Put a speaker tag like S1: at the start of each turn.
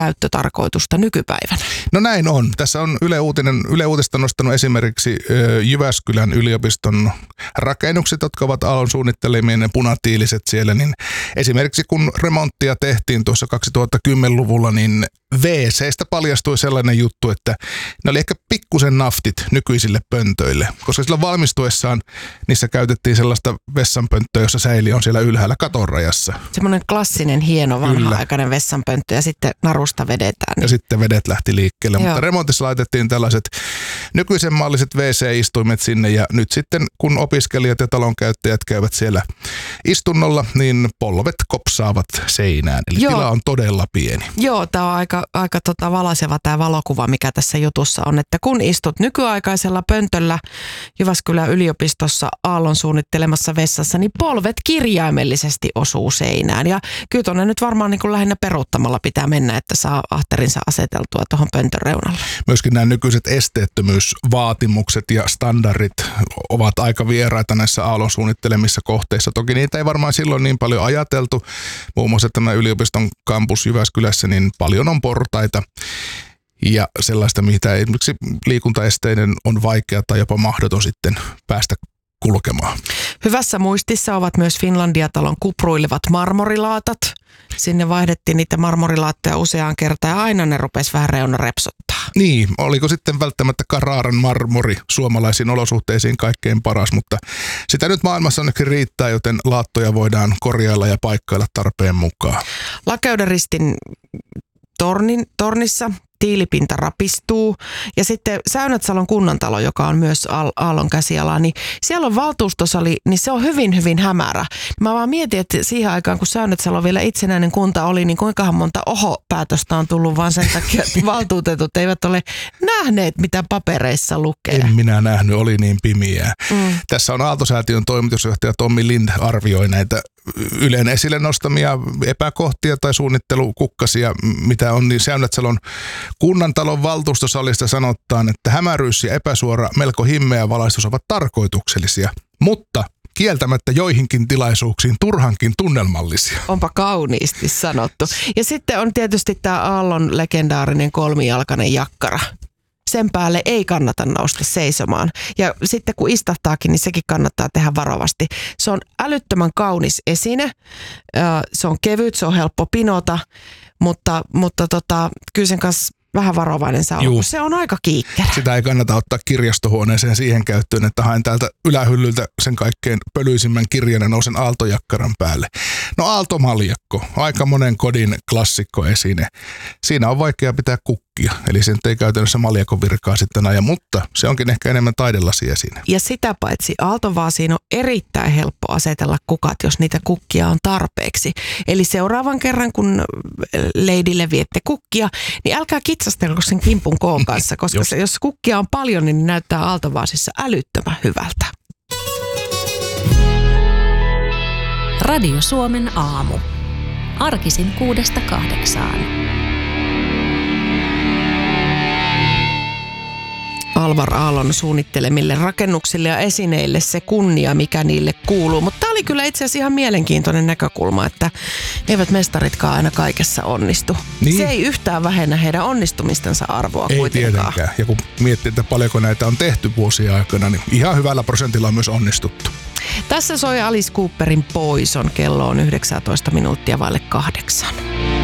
S1: käyttötarkoitusta nykypäivänä?
S2: No näin on. Tässä on Yle Uutista nostanut esimerkiksi Jyväskylän yliopiston rakennukset, jotka ovat Aallon suunnittelemia, ne punatiiliset siellä. Niin esimerkiksi kun remonttia tehtiin tuossa 2010-luvulla, niin WC:stä paljastui sellainen juttu, että ne oli ehkä pikkusen naftit nykyisille pöntöille, koska silloin valmistuessaan niissä käytettiin sellaista vessanpönttöä, jossa säili on siellä ylhäällä katonrajassa.
S1: Semmoinen klassinen, hieno, vanha-aikainen vessanpönttö ja sitten narusta vedetään. Niin.
S2: Ja sitten vedet lähti liikkeelle, mutta remontissa laitettiin tällaiset nykyisen malliset WC-istuimet sinne ja nyt sitten kun opiskelijat ja talonkäyttäjät käyvät siellä istunnolla, niin polvet kopsaavat seinään, eli tila on todella pieni.
S1: Joo, tämä on aika valaiseva tämä valokuva, mikä tässä jutussa on, että kun istut nykyaikaisella pöntöllä Jyväskylän yliopistossa Aallon suunnittelemassa vessassa, niin polvet kirjaimellisesti osuu seinään. Ja kyllä tuonne nyt varmaan niin kuin lähinnä peruuttamalla pitää mennä, että saa ahterinsa aseteltua tuohon pöntön reunalle.
S2: Myöskin nämä nykyiset esteettömyysvaatimukset ja standardit ovat aika vieraita näissä Aallon suunnittelemissa kohteissa. Toki niitä ei varmaan silloin niin paljon ajateltu. Muun muassa tämä yliopiston kampus Jyväskylässä, niin paljon on portaita ja sellaista, mitä esimerkiksi liikuntaesteinen on vaikea tai jopa mahdoton sitten päästä kulkemaan.
S1: Hyvässä muistissa ovat myös Finlandia-talon kupruilevat marmorilaatat. Sinne vaihdettiin niitä marmorilaatteja useaan kertaan ja aina ne rupesi vähän reuna repsottaa.
S2: Niin, oliko sitten välttämättä Carraran marmori suomalaisiin olosuhteisiin kaikkein paras, mutta sitä nyt maailmassa onneksi riittää, joten laattoja voidaan korjailla ja paikkailla tarpeen mukaan.
S1: Lakeuderistin tornissa tiilipinta rapistuu ja sitten Säynätsalon kunnantalo, joka on myös Aallon käsiala, niin siellä on valtuustosali, niin se on hyvin, hyvin hämärä. Mä vaan mietin, että siihen aikaan, kun Säynätsalo vielä itsenäinen kunta oli, niin kuinkahan monta oho-päätöstä on tullut vaan sen takia, että valtuutetut eivät ole nähneet, mitä papereissa lukee.
S2: En minä nähnyt, oli niin pimiää. Tässä on Aalto-säätiön toimitusjohtaja Tommi Lind arvioi näitä Ylen esille nostamia epäkohtia tai suunnittelukukkasia, mitä on, niin Säynätsalon kunnantalon valtuustosalista sanotaan, että hämäryys ja epäsuora melko himmeä valaistus ovat tarkoituksellisia, mutta kieltämättä joihinkin tilaisuuksiin turhankin tunnelmallisia.
S1: Onpa kauniisti sanottu. Ja sitten on tietysti tämä Aallon legendaarinen kolmijalkainen jakkara. Sen päälle ei kannata nousta seisomaan. Ja sitten kun istahtaakin, niin sekin kannattaa tehdä varovasti. Se on älyttömän kaunis esine. Se on kevyt, se on helppo pinota, mutta kyllä sen kanssa vähän varovainen saa olla. Se on aika kiikkerä.
S2: Sitä ei kannata ottaa kirjastohuoneeseen siihen käyttöön, että haen täältä ylähyllyltä sen kaikkein pölyisimmän kirjan ja nousen aaltojakkaran päälle. No aaltomaljakko, aika monen kodin klassikkoesine. Siinä on vaikea pitää kukkia, eli sen ei käytännössä maljakon virkaa sitten aja, mutta se onkin ehkä enemmän taidelasia siinä.
S1: Ja sitä paitsi aaltovaasiin on erittäin helppo asetella kukat, jos niitä kukkia on tarpeeksi. Eli seuraavan kerran, kun leidille viette kukkia, niin älkää kitsastelko sen kimpun koon kanssa, koska jos kukkia on paljon, niin näyttää aaltovaasissa älyttömän hyvältä.
S3: Radio Suomen aamu. Arkisin 6-8.
S1: Alvar Aallon suunnittelemille rakennuksille ja esineille se kunnia, mikä niille kuuluu. Mutta tämä oli kyllä itse asiassa ihan mielenkiintoinen näkökulma, että eivät mestaritkaan aina kaikessa onnistu. Niin. Se ei yhtään vähennä heidän onnistumistensa arvoa
S2: ei
S1: kuitenkaan.
S2: Ei tietenkään. Ja kun miettii, että paljonko näitä on tehty vuosien aikana, niin ihan hyvällä prosentilla on myös onnistuttu.
S1: Tässä soi Alice Cooperin Poison. Kello on 19 minuuttia vaille 8.